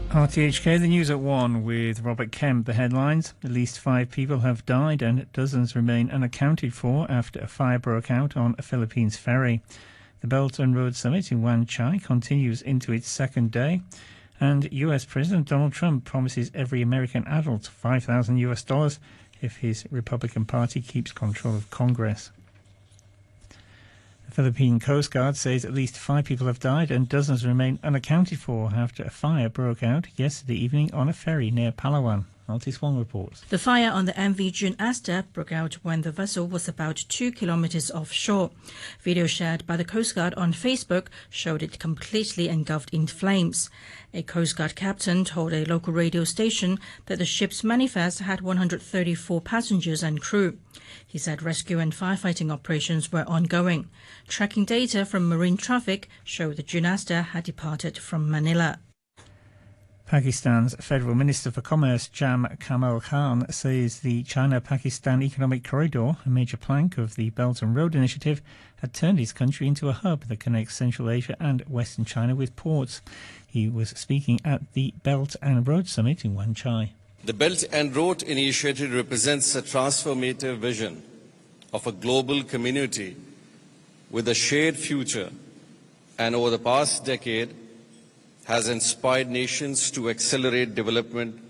RTHK, the news at 1 with Robert Kemp. The headlines: at least 5 people have died and dozens remain unaccounted for after a fire broke out on a Philippines ferry. The Belt and Road Summit in Wan Chai continues into its second day, and US President Donald Trump promises every American adult $5,000 if his Republican Party keeps control of Congress. The Philippine Coast Guard says at least 5 people have died and dozens remain unaccounted for after a fire broke out yesterday evening on a ferry near Palawan. Altis Wong reports. The fire on the MV June Asta broke out when the vessel was about 2 kilometers offshore. Video shared by the Coast Guard on Facebook showed it completely engulfed in flames. A Coast Guard captain told a local radio station that the ship's manifest had 134 passengers and crew. He said rescue and firefighting operations were ongoing. Tracking data from marine traffic showed the June Asta had departed from Manila. Pakistan's Federal Minister for Commerce, Jam Kamal Khan, says the China-Pakistan Economic Corridor, a major plank of the Belt and Road Initiative, had turned his country into a hub that connects Central Asia and Western China with ports. He was speaking at the Belt and Road Summit in Wan Chai. The Belt and Road Initiative represents a transformative vision of a global community with a shared future, and over the past decade has inspired nations to accelerate development